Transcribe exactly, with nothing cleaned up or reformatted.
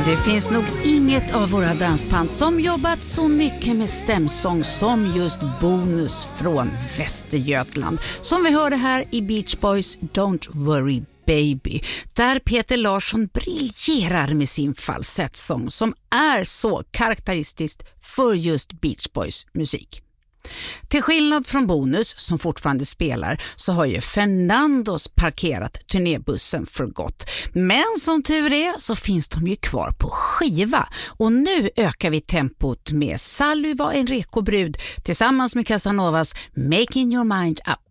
Det finns nog inget av våra dansband som jobbat så mycket med stämsång som just Bonus från Västergötland. Som vi hörde här i Beach Boys Don't Worry Baby, där Peter Larsson briljerar med sin falsettsång som är så karaktäristiskt för just Beach Boys musik. Till skillnad från Bonus som fortfarande spelar så har ju Fernandos parkerat turnébussen för gott. Men som tur är så finns de ju kvar på skiva. Och nu ökar vi tempot med Sally var en rekobrud tillsammans med Casanovas Making Your Mind Up.